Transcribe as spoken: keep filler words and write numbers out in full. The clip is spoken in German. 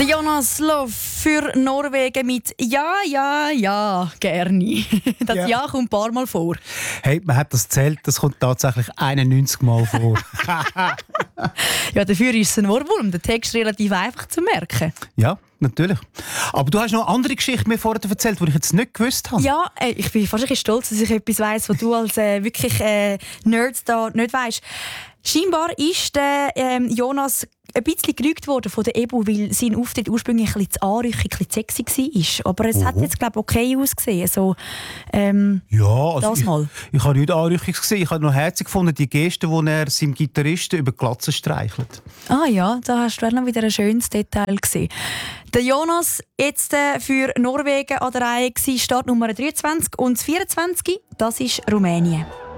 Der Jonas Löw für Norwegen mit «Ja, ja, ja, gerne». Das Ja. «Ja» kommt ein paar Mal vor. Hey, man hat das zählt, das kommt tatsächlich einundneunzig Mal vor. Ja, dafür ist es ein Ohrwurm. Der Text ist relativ einfach zu merken. Ja, natürlich. Aber du hast noch eine andere Geschichte mir vorher erzählt, die ich jetzt nicht gewusst habe. Ja, äh, ich bin fast ein bisschen stolz, dass ich etwas weiss, was du als äh, wirklich äh, Nerd da nicht weisst. Scheinbar ist der ähm, Jonas ein bisschen gerügt worden von der Ebu, weil sein Auftritt ursprünglich ein bisschen zu anrüchig, ein bisschen sexy war. Aber es Oho. hat jetzt, glaube ich, okay ausgesehen. So, ähm, Ja, also das ich, mal. ich habe nichts Anrüchiges gesehen. Ich habe noch herzig gefunden, die Geste, wo er seinem Gitarristen über die Glatze streichelt. Ah ja, da hast du noch wieder ein schönes Detail gesehen. Der Jonas jetzt äh, für Norwegen an der Reihe gewesen, Startnummer dreiundzwanzig und das vierundzwanzig, das ist Rumänien.